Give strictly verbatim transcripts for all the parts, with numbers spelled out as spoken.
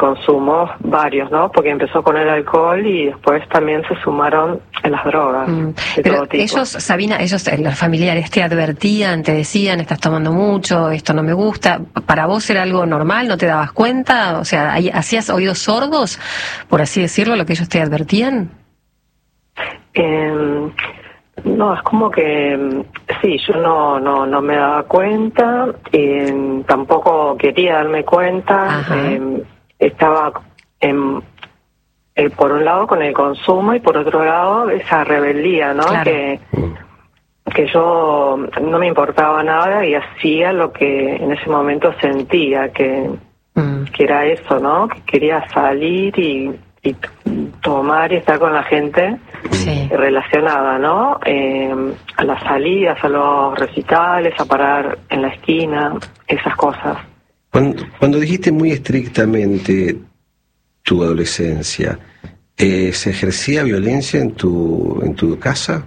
consumos varios, ¿no? Porque empezó con el alcohol y después también se sumaron en las drogas. Mm. De Pero todo tipo. ellos, Sabina, ellos, eh, los familiares, te advertían, te decían, estás tomando mucho, esto no me gusta. ¿Para vos era algo normal? ¿No te dabas cuenta? O sea, ¿hacías oídos sordos, por así decirlo, lo que ellos te advertían? Eh, no, es como que sí, yo no no no me daba cuenta, eh, tampoco quería darme cuenta. Eh, estaba en, eh, por un lado con el consumo y por otro lado esa rebeldía, ¿no? Claro. Que que yo no me importaba nada y hacía lo que en ese momento sentía que mm. que era eso, ¿no? Que quería salir y, y tomar y estar con la gente. Sí. Relacionada, ¿no? Eh, a las salidas, a los recitales, a parar en la esquina, esas cosas. Cuando, cuando dijiste muy estrictamente tu adolescencia, eh, ¿se ejercía violencia en tu en tu casa?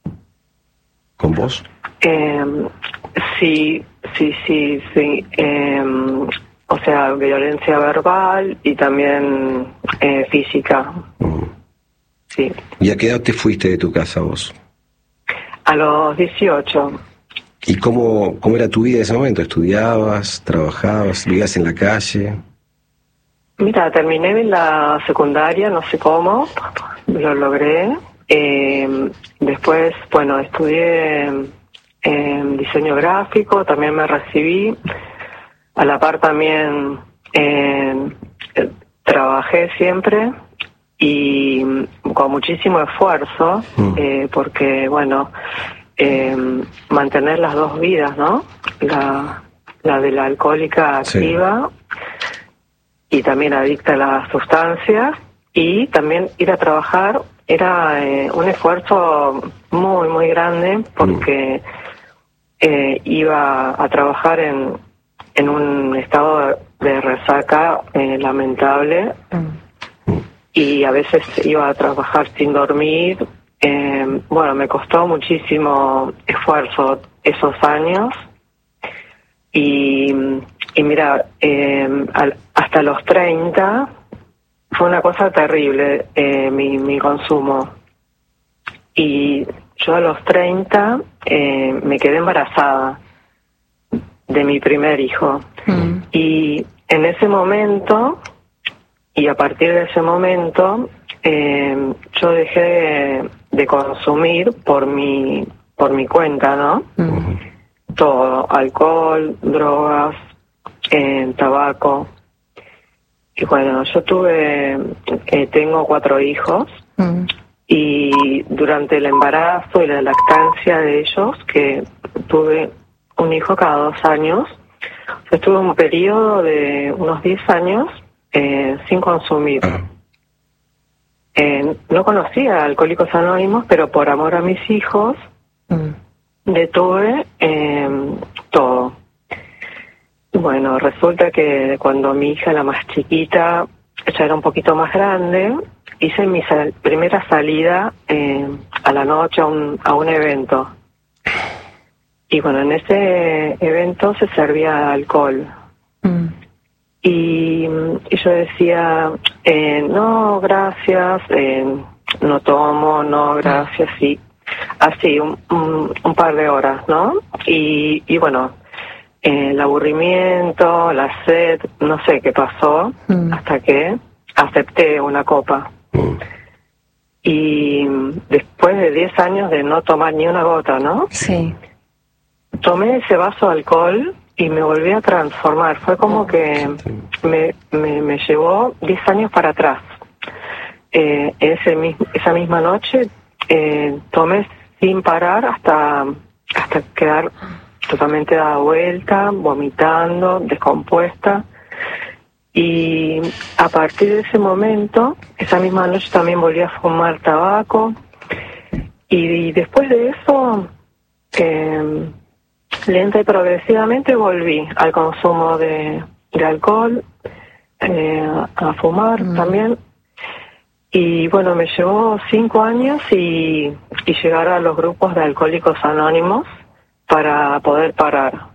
¿Con vos? Eh, sí, sí, sí, sí. Eh, o sea, violencia verbal y también eh, física. Mm. Sí. ¿Y a qué edad te fuiste de tu casa vos? A los dieciocho. ¿Y cómo, cómo era tu vida en ese momento? ¿Estudiabas, trabajabas, vivías en la calle? Mira, terminé la secundaria, no sé cómo, lo logré. Eh, después, bueno, estudié en diseño gráfico, también me recibí. A la par también eh, trabajé siempre. Y con muchísimo esfuerzo, mm. eh, porque, bueno, eh, mantener las dos vidas, ¿no? La, la de la alcohólica activa sí. y también adicta a las sustancias, y también ir a trabajar era eh, un esfuerzo muy, muy grande, porque mm. eh, iba a trabajar en, en un estado de resaca eh, lamentable. Mm. Y a veces iba a trabajar sin dormir. Eh, bueno, me costó muchísimo esfuerzo esos años. Y, y mira, eh, al, hasta los treinta fue una cosa terrible eh, mi, mi consumo. Y yo a los treinta eh, me quedé embarazada de mi primer hijo. Mm. Y en ese momento... Y a partir de ese momento eh, yo dejé de, de consumir por mi por mi cuenta, ¿no? Uh-huh. Todo, alcohol, drogas, eh, tabaco. Y bueno, yo tuve, eh, tengo cuatro hijos. Uh-huh. Y durante el embarazo y la lactancia de ellos, que tuve un hijo cada dos años, estuve un periodo de unos diez años Eh, sin consumir. Eh, no conocía a Alcohólicos Anónimos, pero por amor a mis hijos mm. detuve eh, todo. Bueno, resulta que cuando mi hija, la más chiquita, ya era un poquito más grande, hice mi sal- primera salida eh, a la noche a un, a un evento. Y bueno, en ese evento se servía alcohol. Mm. Y, y yo decía, eh, no, gracias, eh, no tomo, no, gracias, sí. Así, un, un, un par de horas, ¿no? Y, y bueno, eh, el aburrimiento, la sed, no sé qué pasó, mm. hasta que acepté una copa. Mm. Y después de diez años de no tomar ni una gota, ¿no? Sí. Tomé ese vaso de alcohol y me volví a transformar. Fue como que me, me, me llevó diez años para atrás. Eh, ese mismo, esa misma noche eh, tomé sin parar hasta, hasta quedar totalmente dada vuelta, vomitando, descompuesta. Y a partir de ese momento, esa misma noche también volví a fumar tabaco. Y después de eso... Eh, lenta y progresivamente volví al consumo de, de alcohol, eh, a fumar mm. también. Y bueno, me llevó cinco años y, y llegar a los grupos de Alcohólicos Anónimos para poder parar.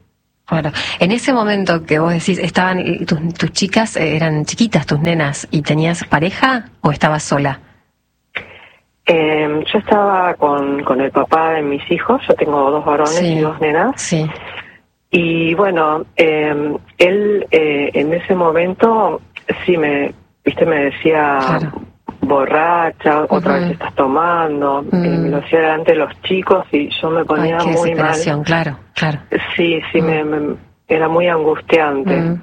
Bueno, en ese momento que vos decís, estaban tus, tus chicas, eh, eran chiquitas, tus nenas, ¿y tenías pareja o estabas sola? Eh, yo estaba con, con el papá de mis hijos, yo tengo dos varones Sí. y dos nenas. Sí. Y bueno, eh, él eh, en ese momento sí me, viste, me decía Claro. borracha, otra Ujú. vez estás tomando, Mm. eh, me lo hacía delante de los chicos y yo me ponía Ay, qué muy mal. desesperación, claro, claro. Sí, sí, Mm. me, me- era muy angustiante. Mm.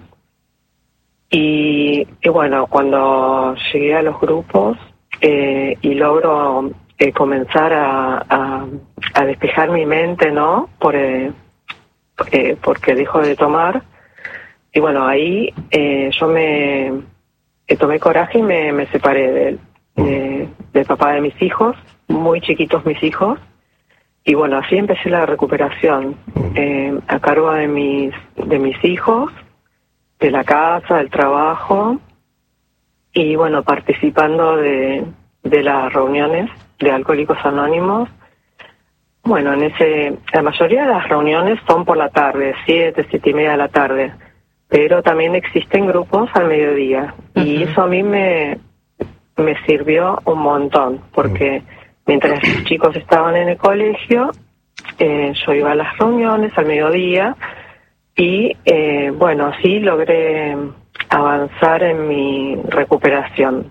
Y, y bueno, cuando llegué a los grupos eh, y logro eh, comenzar a, a, a despejar mi mente, ¿no? Por, eh, eh, porque dejo de tomar. Y bueno, ahí eh, yo me eh, tomé coraje y me, me separé de él, de- del papá de mis hijos, muy chiquitos mis hijos. Y bueno, así empecé la recuperación, eh, a cargo de mis, de mis hijos, de la casa, del trabajo, y bueno, participando de, de las reuniones de Alcohólicos Anónimos. Bueno, en ese, la mayoría de las reuniones son por la tarde, siete, siete y media de la tarde, pero también existen grupos al mediodía, y Ujú. eso a mí me, me sirvió un montón, porque mientras los chicos estaban en el colegio, eh, yo iba a las reuniones al mediodía, y eh, bueno, así logré avanzar en mi recuperación.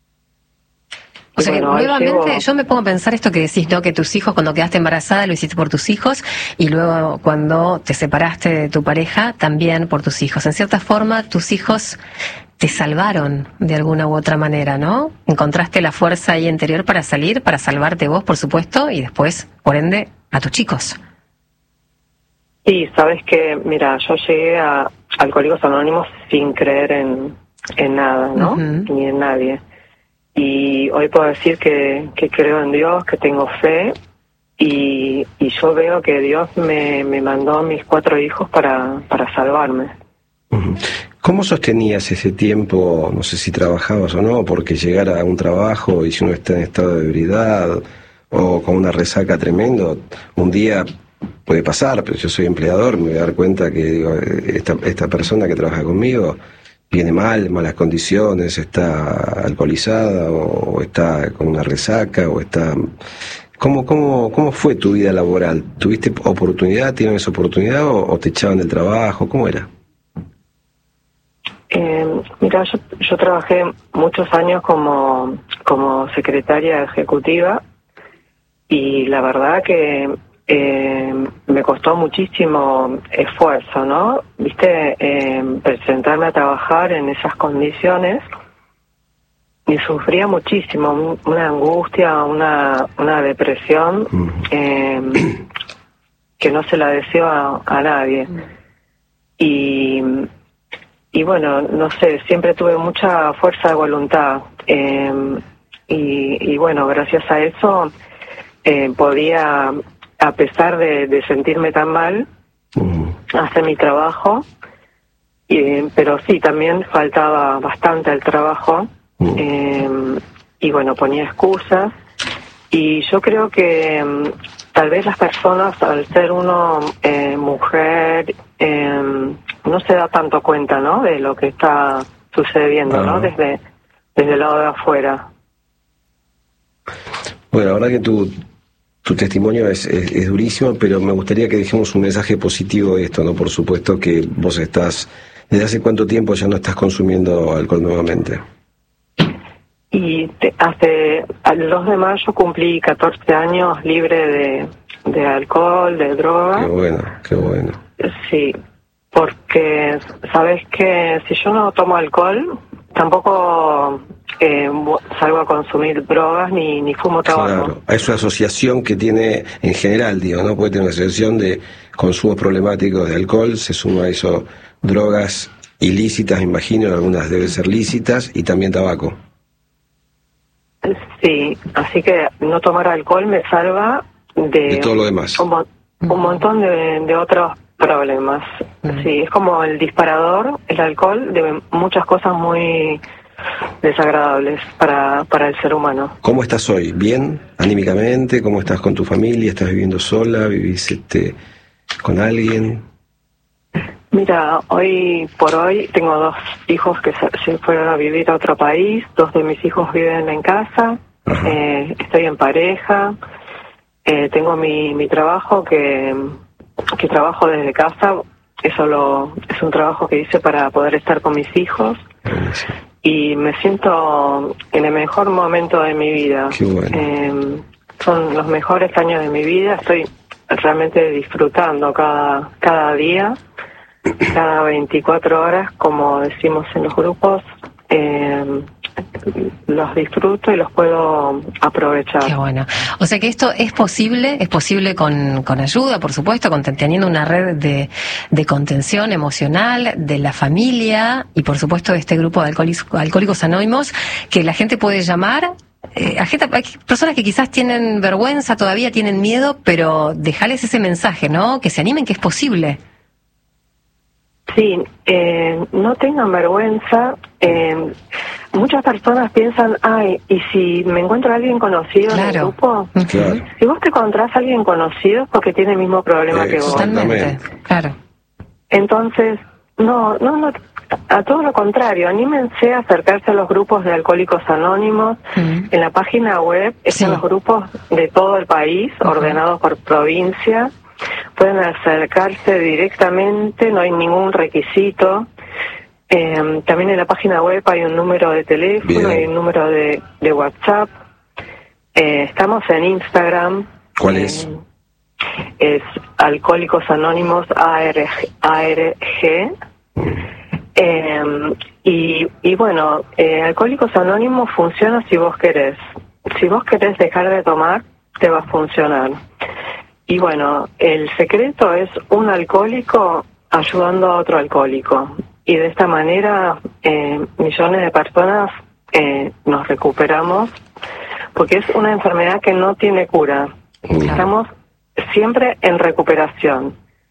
O sea Y que bueno, hoy nuevamente llevo- yo me pongo a pensar esto que decís, ¿no? Que tus hijos, cuando quedaste embarazada, lo hiciste por tus hijos, y luego cuando te separaste de tu pareja, también por tus hijos. En cierta forma, tus hijos te salvaron de alguna u otra manera, ¿no? Encontraste la fuerza ahí interior para salir, para salvarte vos, por supuesto, y después, por ende, a tus chicos. Sí, sabes que, mira, yo llegué a Alcohólicos Anónimos sin creer en, en nada, ¿no? Ujú. Ni en nadie. Y hoy puedo decir que, que creo en Dios, que tengo fe, y, y yo veo que Dios me, me mandó a mis cuatro hijos para, para salvarme. Ujú. ¿Cómo sostenías ese tiempo? No sé si trabajabas o no, porque llegar a un trabajo y si uno está en estado de ebriedad o con una resaca tremendo, un día puede pasar, pero yo soy empleador, me voy a dar cuenta que digo, esta, esta persona que trabaja conmigo viene mal, malas condiciones, está alcoholizada o, o está con una resaca o está... ¿Cómo, cómo, ¿Cómo fue tu vida laboral? ¿Tuviste oportunidad, tienes oportunidad o, o te echaban del trabajo? ¿Cómo era? Eh, mira, yo, yo trabajé muchos años como, como secretaria ejecutiva, y la verdad que eh, me costó muchísimo esfuerzo, ¿no? Viste, eh, presentarme a trabajar en esas condiciones, y sufría muchísimo, un- una angustia, una, una depresión eh, que no se la deseo a, a nadie. Y, y bueno, no sé, siempre tuve mucha fuerza de voluntad, eh, y, y bueno, gracias a eso eh, podía, a pesar de, de sentirme tan mal, Ujú. hacer mi trabajo, y, pero sí, también faltaba bastante al trabajo, Mm. eh, y bueno, ponía excusas, y yo creo que mm, tal vez las personas, al ser uno eh, mujer, eh, no se da tanto cuenta, ¿no?, de lo que está sucediendo, ¿no?, Ajá. desde, desde el lado de afuera. Bueno, la verdad que tu, tu testimonio es, es, es durísimo, pero me gustaría que dejemos un mensaje positivo de esto, ¿no? Por supuesto que vos estás, ¿desde hace cuánto tiempo ya no estás consumiendo alcohol nuevamente? Y te- hace el dos de mayo cumplí catorce años libre de, de alcohol, de droga. Qué bueno, qué bueno. Sí, porque sabes que si yo no tomo alcohol, tampoco eh, bu- salgo a consumir drogas ni, ni fumo tabaco. Claro, es una asociación que tiene, en general, digo, ¿no? Puede tener una asociación de consumos problemáticos de alcohol, se suma a eso drogas ilícitas, me imagino, algunas deben ser lícitas, y también tabaco. Sí, así que no tomar alcohol me salva de, De todo lo demás. un, mo- un montón de, de otros problemas. Sí, es como el disparador, el alcohol, de muchas cosas muy desagradables para, para el ser humano. ¿Cómo estás hoy? ¿Bien? ¿Anímicamente? ¿Cómo estás con tu familia? ¿Estás viviendo sola? ¿Vivís este, con alguien? Mira, hoy por hoy tengo dos hijos que se, se fueron a vivir a otro país, dos de mis hijos viven en casa, eh, estoy en pareja, eh, tengo mi, mi trabajo que, que trabajo desde casa, eso lo, es un trabajo que hice para poder estar con mis hijos y me siento en el mejor momento de mi vida. Qué bueno. Eh, son los mejores años de mi vida, estoy realmente disfrutando cada, cada día. Cada veinticuatro horas, como decimos en los grupos, eh, los disfruto y los puedo aprovechar. Qué bueno. O sea que esto es posible, es posible con, con ayuda, por supuesto, con, teniendo una red de, de contención emocional de la familia y, por supuesto, de este grupo de alcohólicos, alcohólicos anónimos, que la gente puede llamar. Eh, a gente, hay personas que quizás tienen vergüenza, todavía tienen miedo, pero dejarles ese mensaje, ¿no? Que se animen, que es posible. Sí, eh, no tengan vergüenza. Eh, muchas personas piensan, ay, ¿y si me encuentro a alguien conocido claro. en el grupo? Claro. Si vos te encontrás a alguien conocido es porque tiene el mismo problema Eh, que vos. Totalmente, claro. Entonces, no, no, no, a todo lo contrario, anímense a acercarse a los grupos de Alcohólicos Anónimos. Mm. En la página web están sí. los grupos de todo el país, uh-huh. ordenados por provincia. Pueden acercarse directamente, no hay ningún requisito. Eh, también en la página web hay un número de teléfono, hay un número de, de WhatsApp. Eh, estamos en Instagram. ¿Cuál eh, es? Es Alcohólicos Anónimos A R G. Eh, y, y bueno, eh, Alcohólicos Anónimos funciona si vos querés. Si vos querés dejar de tomar, te va a funcionar. Y bueno, el secreto es un alcohólico ayudando a otro alcohólico. Y de esta manera eh, millones de personas eh, nos recuperamos, porque es una enfermedad que no tiene cura. Estamos siempre en recuperación.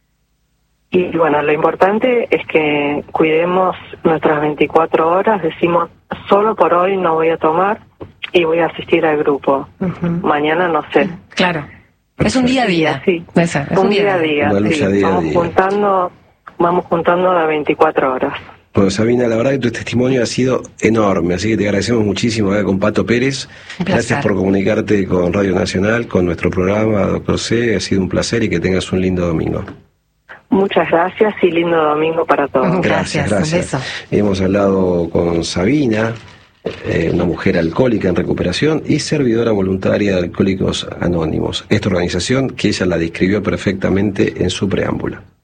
Y bueno, lo importante es que cuidemos nuestras veinticuatro horas, decimos, solo por hoy no voy a tomar y voy a asistir al grupo. Uh-huh. Mañana no sé. Claro. Es un día a día. Sí, Esa, es un, un día a día. día, sí. día, vamos, día. Juntando, vamos juntando a veinticuatro horas. Bueno, Sabina, la verdad que tu testimonio ha sido enorme, así que te agradecemos muchísimo acá con Pato Pérez. Gracias por comunicarte con Radio Nacional, con nuestro programa, Doctor C. Ha sido un placer y que tengas un lindo domingo. Muchas gracias y lindo domingo para todos. Gracias, gracias. gracias. Hemos hablado con Sabina, eh, una mujer alcohólica en recuperación y servidora voluntaria de Alcohólicos Anónimos. Esta organización que ella la describió perfectamente en su preámbulo.